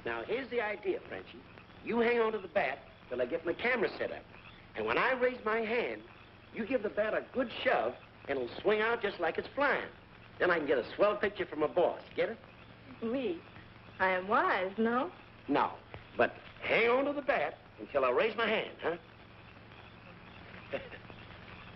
Now, here's the idea, Frenchie. You hang on to the bat till I get my camera set up. And when I raise my hand, you give the bat a good shove, and it'll swing out just like it's flying. Then I can get a swell picture from my boss. Get it? Me? I am wise, no? No. But hang on to the bat until I raise my hand, huh?